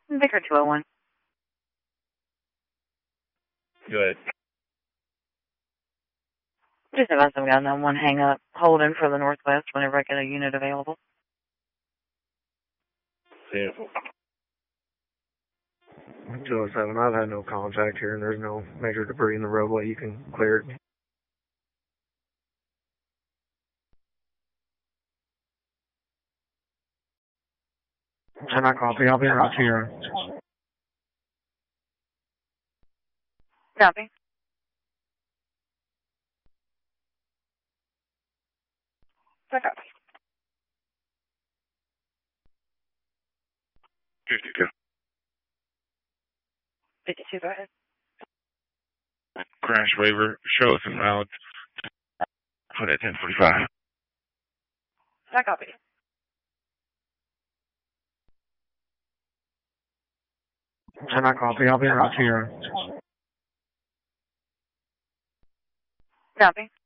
Vicar 201. Good. Just advise some guys on one hang up, holding for the Northwest whenever I get a unit available. Beautiful. 207, I've had no contact here and there's no major debris in the roadway. You can clear it. Can I copy? I'll be right here. Copy. Copy. 52. 52, go ahead. Crash waiver, show us in route. Put at 1045. I copy. Can I copy? I'll be right here. Copy.